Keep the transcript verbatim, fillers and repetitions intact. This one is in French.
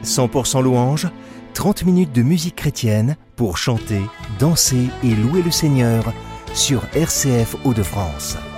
cent pour cent louange, trente minutes de musique chrétienne pour chanter, danser et louer le Seigneur sur R C F Hauts-de-France.